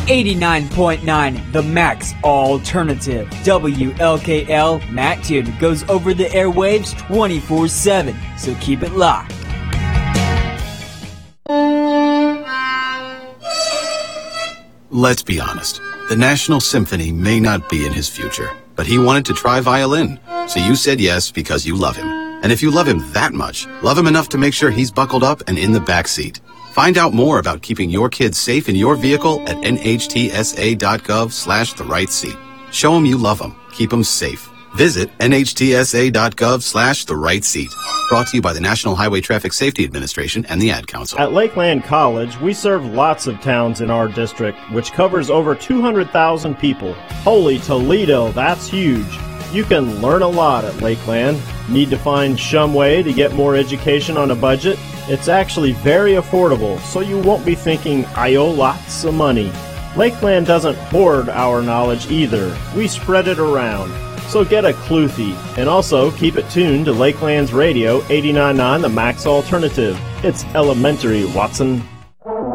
89.9 The Max Alternative. WLKL Mattoon goes over the airwaves 24/7, so keep it locked. Let's be honest. The National Symphony may not be in his future, but he wanted to try violin. So you said yes because you love him. And if you love him that much, love him enough to make sure he's buckled up and in the back seat. Find out more about keeping your kids safe in your vehicle at nhtsa.gov/the-right-seat. Show them you love them. Keep them safe. Visit nhtsa.gov/the-right-seat. Brought to you by the National Highway Traffic Safety Administration and the Ad Council. At Lakeland College, we serve lots of towns in our district, which covers over 200,000 people. Holy Toledo, that's huge. You can learn a lot at Lakeland. Need to find some way to get more education on a budget? It's actually very affordable, so you won't be thinking, I owe lots of money. Lakeland doesn't hoard our knowledge either. We spread it around. So get a Cluthy, and also keep it tuned to Lakeland's Radio 89.9 The Max Alternative. It's elementary, Watson.